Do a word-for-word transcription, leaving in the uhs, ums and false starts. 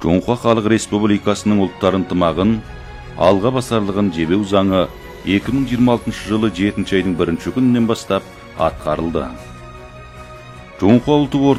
Жоңқа Халық Республикасының ұлттар ынтымағын алға басарлығын жебеу заңы екі мың жиырма алтыншы жылы жетінші айдың бірінші күнінен бастап атқарылды. Жоңқа ұлты